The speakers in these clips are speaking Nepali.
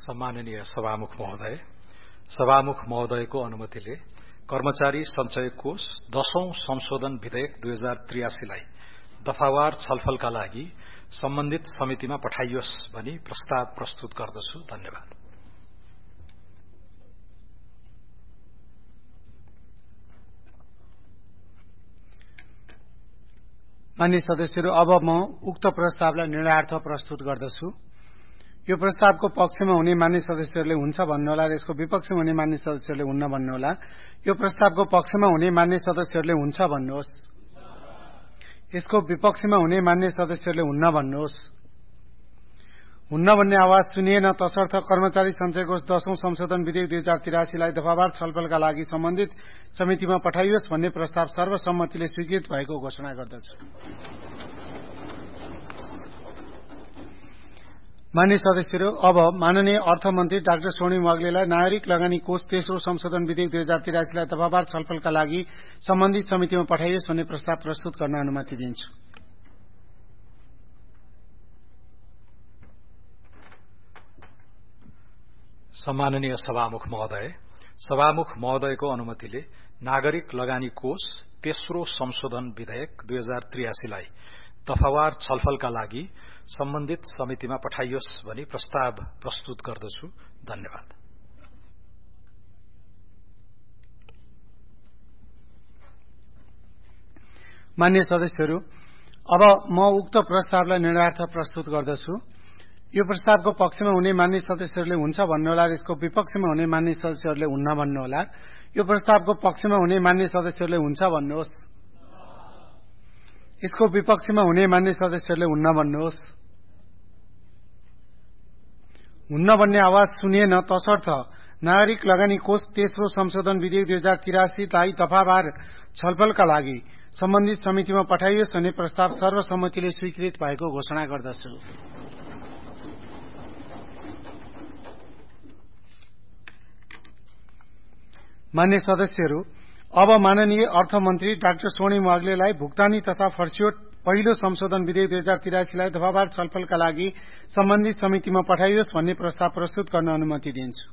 सम्माननीय सभामुख महोदय, सभामुख महोदयको अनुमतिले कर्मचारी सञ्चय कोष 10औं संशोधन विधेयक 2083 लाई दफावार छलफलका लागि सम्बन्धित समितिमा पठाइयोस् भनी प्रस्ताव प्रस्तुत गर्दछु। धन्यवाद। माननीय सदस्यहरू, अब म उक्त प्रस्तावलाई निर्णयार्थ प्रस्तुत गर्दछु। यो प्रस्तावको पक्षमा हुने मान्य सदस्यहरूले हुन्छ भन्नुहोला र यसको विपक्षमा हुने मान्य सदस्यहरूले हुन्न भन्नुहोला। यो प्रस्तावको पक्षमा हुने मान्य सदस्यहरूले हुन्छ भन्नुहोस्। यसको विपक्षमा हुने मान्य सदस्यहरूले हुन्न भन्नुहोस्। हुन्न भन्ने आवाज सुनिएन तसर्थ कर्मचारी सञ्चय कोष 10औं संशोधन विधेयक 2083 लाई दफावार छलफलका लागि सम्बन्धित समितिमा पठाइयोस् भन्ने प्रस्ताव सर्वसम्मतिले स्वीकृत भएको घोषणा गर्दछु। माननीय सदस्यहरू, अब माननीय अर्थमन्त्री डाक्टर स्वर्णिम वाग्लेलाई नागरिक लगानी कोष तेस्रो संशोधन विधेयक 2083 लाई दफावार छलफलका लागि सम्बन्धित समितिमा पठाइयोस् भन्ने प्रस्ताव प्रस्तुत गर्न अनुमति दिन्छु। सम्माननीय सभामुख महोदय, सभामुख महोदयको अनुमतिले नागरिक लगानी कोष तेस्रो संशोधन विधेयक 2083 लाई दफावार छलफलका लागि सम्बन्धित समितिमा पठाइयोस् भनी प्रस्ताव प्रस्तुत गर्दछु। धन्यवाद। माननीय सदस्यहरू, अब म उक्त प्रस्तावलाई निर्णयार्थ प्रस्तुत गर्दछु। यो प्रस्तावको पक्षमा हुने मान्य सदस्यहरूले हुन्छ भन्नुहोला र यसको विपक्षमा हुने मान्य सदस्यहरूले हुन्न भन्नुहोला। यो प्रस्तावको पक्षमा हुने मान्य सदस्यहरूले हुन्छ भन्नुहोस्। यसको विपक्षमा हुने मान्य सदस्यहरूले हुन्न भन्नुहोस्। हुन्न भन्ने आवाज सुनिएन तसर्थ नागरिक लगानी कोष तेस्रो संशोधन विधेयक 2083 लाई दफावार छलफलका लागि सम्बन्धित समितिमा पठाइयोस् भन्ने प्रस्ताव सर्वसम्मतिले स्वीकृत भएको घोषणा गर्दछु। मान्य सदस्यहरू, अब माननीय अर्थमन्त्री डाक्टर स्वर्णिम वाग्लेलाई भुक्तानी तथा फर्स्योट पहिलो संशोधन विधेयक 2083 लाई दफावार छलफलका लागि सम्बन्धित समितिमा पठाइयोस् भन्ने प्रस्ताव प्रस्तुत गर्न अनुमति दिन्छु।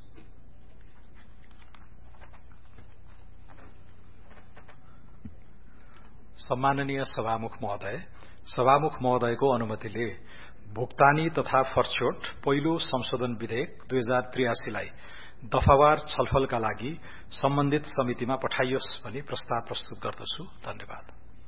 सम्माननीय सभामुख महोदय, सभामुख महोदयको अनुमतिले भुक्तानी तथा फर्स्योट पहिलो संशोधन विधेयक 2083 लाई दफावार छलफलका लागि सम्बन्धित समितिमा पठाइयोस् भनी प्रस्ताव प्रस्तुत गर्दछु। धन्यवाद।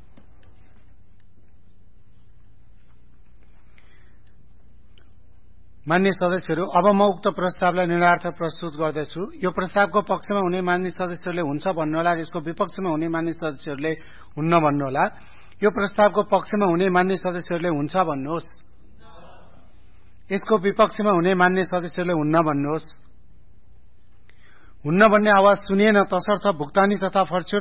मान्य सदस्यहरू, अब म उक्त प्रस्तावलाई निर्णयार्थ प्रस्तुत गर्दछु। यो प्रस्तावको पक्षमा हुने मान्य सदस्यहरूले हुन्छ भन्नुहोला र यसको विपक्षमा हुने मान्य सदस्यहरूले हुन्न भन्नुहोला। यो प्रस्तावको पक्षमा हुने मान्य सदस्यहरूले हुन्छ भन्नुहोस्। यसको विपक्षमा हुने मान्य सदस्यहरूले हुन्न भन्नुहोस्। हुन्न भन्ने आवाज सुनिएन तसर्थ भुक्तानी तथा फर्स्योट